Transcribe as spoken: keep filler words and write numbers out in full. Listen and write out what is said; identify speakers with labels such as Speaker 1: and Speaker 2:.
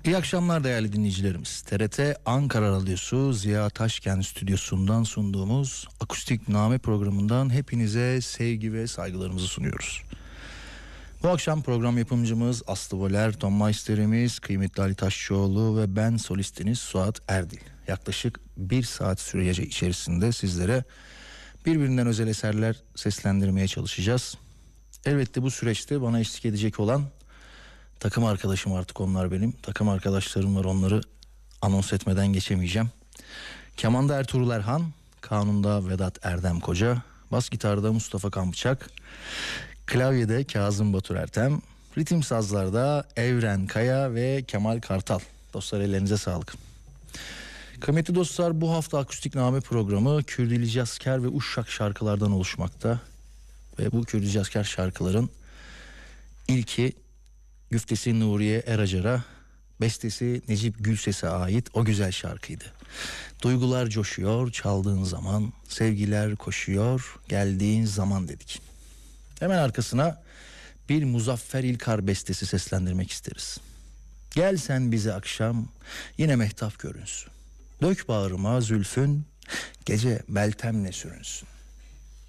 Speaker 1: İyi akşamlar değerli dinleyicilerimiz. T R T Ankara Radyosu Ziya Taşken stüdyosundan sunduğumuz Akustik Name programından hepinize sevgi ve saygılarımızı sunuyoruz. Bu akşam program yapımcımız Aslı Voler, Tom Meister'imiz, kıymetli Ali Taşçıoğlu ve ben solistiniz Suat Erdil. Yaklaşık bir saat süreci içerisinde sizlere birbirinden özel eserler seslendirmeye çalışacağız. Elbette bu süreçte bana eşlik edecek olan takım arkadaşım, artık onlar benim. Takım arkadaşlarım var, onları anons etmeden geçemeyeceğim. Kemanda Ertuğrul Erhan, kanunda Vedat Erdem Koca, bas gitarda Mustafa Kampçak, klavyede Kazım Batur Ertem, ritim sazlarda Evren Kaya ve Kemal Kartal. Dostlar, ellerinize sağlık. Kıymetli dostlar, bu hafta Akustik Name programı Kürdili Cazker ve Uşak şarkılardan oluşmakta. Ve bu Kürdili Cazker şarkıların ilki güftesi Nuriye Eracar'a, bestesi Necip Gülses'e ait o güzel şarkıydı. Duygular coşuyor çaldığın zaman, sevgiler koşuyor geldiğin zaman dedik. Hemen arkasına bir Muzaffer İlkar bestesi seslendirmek isteriz. Gel sen bize akşam yine mehtap görünsün. Dök bağrıma zülfün, gece Meltem'le sürünsün.